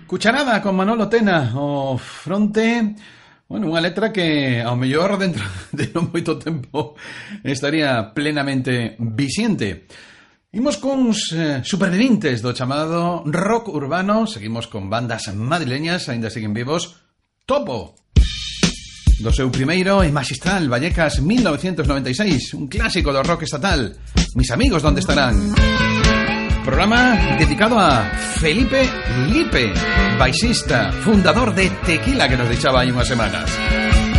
Cucharada con Manolo Tena o Fronte. Bueno, unha letra que ao mellor dentro de non moito tempo estaría plenamente vixente. Imos cuns supervivintes do chamado rock urbano. Seguimos con bandas madrileñas, aínda siguen vivos. Topo, do seu primeiro e magistral Vallecas 1996, un clásico do rock estatal. Mis amigos, ¿dónde estarán? Programa dedicado a Felipe Lipe, baixista, fundador de Tequila, que nos deixaba hai unhas semanas.